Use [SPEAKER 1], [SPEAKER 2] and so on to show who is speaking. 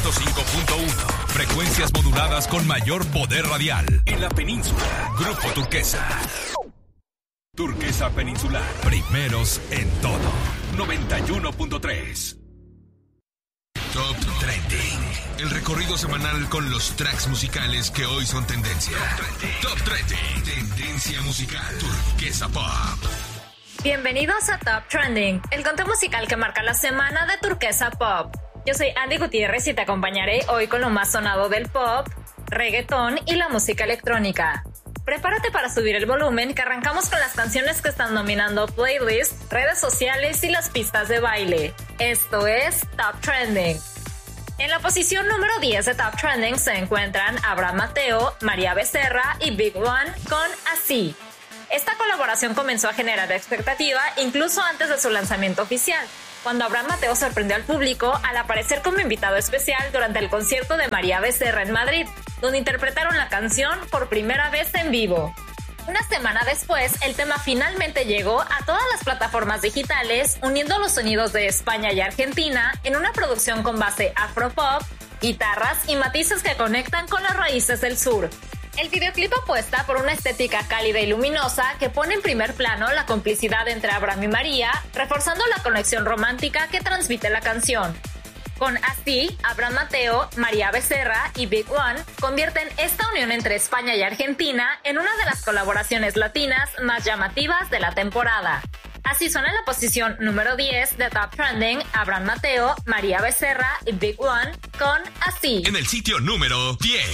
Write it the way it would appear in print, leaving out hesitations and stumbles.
[SPEAKER 1] 105.1. Frecuencias moduladas con mayor poder radial. En la península. Grupo Turquesa. Turquesa Peninsular. Primeros en todo. 91.3. Top Trending. El recorrido semanal con los tracks musicales que hoy son tendencia. Top Trending. Tendencia musical. Turquesa Pop.
[SPEAKER 2] Bienvenidos a Top Trending, el conteo musical que marca la semana de Turquesa Pop. Yo soy Andy Gutiérrez y te acompañaré hoy con lo más sonado del pop, reggaetón y la música electrónica. Prepárate para subir el volumen, que arrancamos con las canciones que están dominando playlists, redes sociales y las pistas de baile. Esto es Top Trending. En la posición número 10 de Top Trending se encuentran Abraham Mateo, María Becerra y Big One con Así. Esta colaboración comenzó a generar expectativa incluso antes de su lanzamiento oficial, cuando Abraham Mateo sorprendió al público al aparecer como invitado especial durante el concierto de María Becerra en Madrid, donde interpretaron la canción por primera vez en vivo. Una semana después, el tema finalmente llegó a todas las plataformas digitales, uniendo los sonidos de España y Argentina en una producción con base afropop, guitarras y matices que conectan con las raíces del sur. El videoclip apuesta por una estética cálida y luminosa que pone en primer plano la complicidad entre Abraham y María, reforzando la conexión romántica que transmite la canción. Con Así, Abraham Mateo, María Becerra y Big One convierten esta unión entre España y Argentina en una de las colaboraciones latinas más llamativas de la temporada. Así suena en la posición número 10 de Top Trending Abraham Mateo, María Becerra y Big One con Así.
[SPEAKER 1] En el sitio número 10.